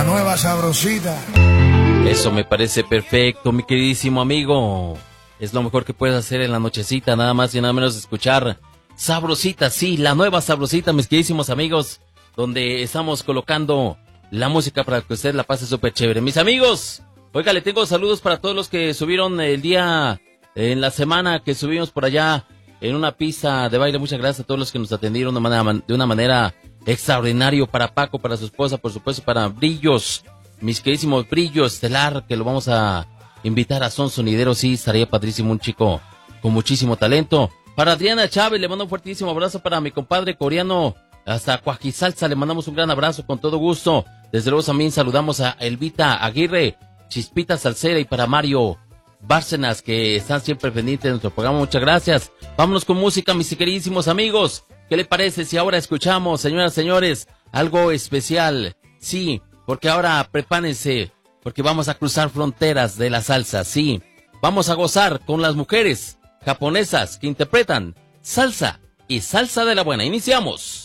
nueva sabrosita. Eso me parece perfecto, mi queridísimo amigo. Es lo mejor que puedes hacer en la nochecita, nada más y nada menos escuchar Sabrosita, sí, la nueva Sabrosita, mis queridísimos amigos, donde estamos colocando la música para que usted la pase súper chévere. Mis amigos, oiga, le tengo saludos para todos los que subieron el día, en la semana que subimos por allá en una pista de baile. Muchas gracias a todos los que nos atendieron de una manera extraordinaria, para Paco, para su esposa, por supuesto, para Brillos, mis queridísimos Brillos Estelar, que lo vamos a invitar a Son Sonidero. Sí, estaría padrísimo, un chico con muchísimo talento. Para Adriana Chávez, le mando un fuertísimo abrazo. Para mi compadre coreano, hasta Cuajisalsa, le mandamos un gran abrazo con todo gusto. Desde luego también saludamos a Elvita Aguirre, Chispita Salsera, y para Mario Bárcenas, que están siempre pendientes de nuestro programa. Muchas gracias. Vámonos con música, mis queridísimos amigos. ¿Qué le parece si ahora escuchamos, señoras y señores, algo especial? Sí, porque ahora prepárense, porque vamos a cruzar fronteras de la salsa, sí. Vamos a gozar con las mujeres japonesas que interpretan salsa y salsa de la buena. Iniciamos.